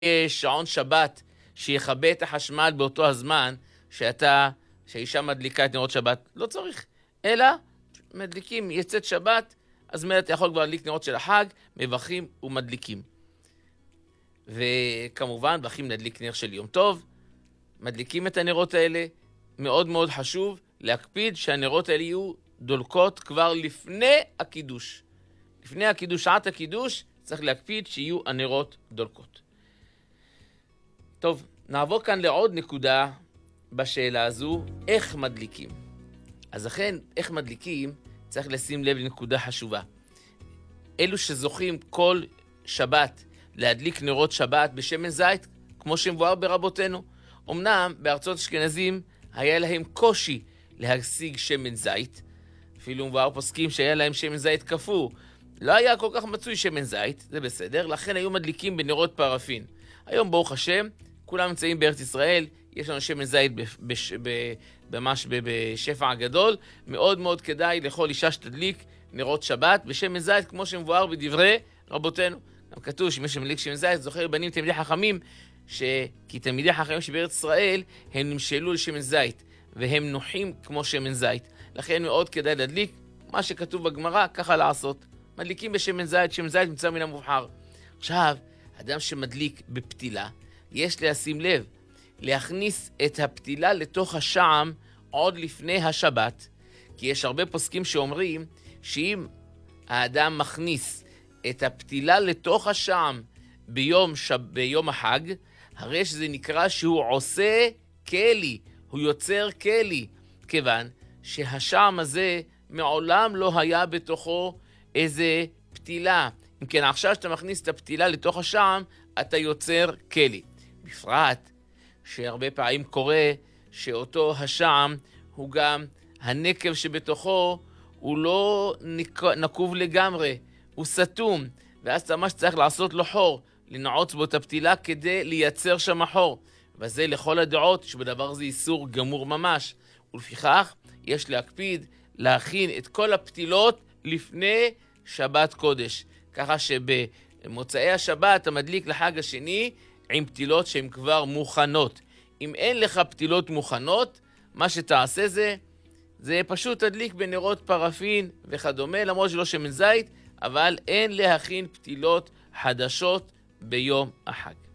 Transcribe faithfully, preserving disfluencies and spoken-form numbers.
שעון שבת שיכבה את החשמל באותו הזמן שאתה, שהאישה מדליקה את נרות שבת. לא צריך, אלא מדליקים, יצאת שבת, אז אומרת, אתה יכול כבר להדליק נרות של החג, מברכים ומדליקים. וכמובן, מברכים להדליק נר של יום טוב, מדליקים את הנרות האלה. מאוד מאוד חשוב להקפיד שהנרות האלה יהיו דולקות כבר לפני הקידוש. לפני הקידוש, שעת הקידוש, צריך להקפיד שיהיו הנרות דולקות. טוב, נעבור כאן לעוד נקודה בשאלה הזו, איך מדליקים. אז לכן, איך מדליקים, צריך לשים לב לנקודה חשובה. אלו שזוכים כל שבת להדליק נרות שבת בשמן זית, כמו שמבואר ברבותינו, אמנם בארצות אשכנזים היה להם קושי להשיג שמן זית, אפילו מבואר פוסקים שהיה להם שמן זית קפוא, לא היה כל כך מצוי שמן זית, זה בסדר, לכן היו מדליקים בנרות פרפין. היום ברוך השם, כולם נמצאים בארץ ישראל, יש לנו שמן זית בש, ב, ממש ב, בשפע הגדול, מאוד מאוד כדאי לכל אישה שתדליק נרות שבת בשמן זית, כמו שמבואר בדברי רבותינו. גם כתוב שמי שמדליק שמן זית, זוכר בנים תלמידי חכמים, ש... כי תלמידי חכמים שבארץ ישראל הם נמשלו לשמן זית, והם נוחים כמו שמן זית. לכן מאוד כדאי להדליק מה שכתוב בגמרא, ככה לעשות. מדליקים בשמן זית, שמן זית נמצא מן המובחר. עכשיו, אדם שמדליק בפתילה, יש לשים לב, להכניס את הפתילה לתוך השעם עוד לפני השבת, כי יש הרבה פוסקים שאומרים שאם האדם מכניס את הפתילה לתוך השעם ביום, שב... ביום החג, הרי שזה נקרא שהוא עושה כלי, הוא יוצר כלי, כיוון שהשעם הזה מעולם לא היה בתוכו איזה פתילה. אם כן, עכשיו שאתה מכניס את הפתילה לתוך השעם, אתה יוצר כלי. בפרט שהרבה פעמים קורה שאותו השעם הוא גם הנקב שבתוכו הוא לא נקוב לגמרי, הוא סתום, ואז אתה ממש צריך לעשות לו חור, לנעוץ בו את הפתילה כדי לייצר שם חור. וזה לכל הדעות שבדבר זה איסור גמור ממש. ולפיכך יש להקפיד להכין את כל הפתילות לפני שבת קודש. ככה שבמוצאי השבת אתה מדליק לחג השני עם פתילות שהן כבר מוכנות. אם אין לך פתילות מוכנות, מה שתעשה זה, זה פשוט תדליק בנרות פרפין וכדומה, למרות שלא שמן זית, אבל אין להכין פתילות חדשות ביום החג.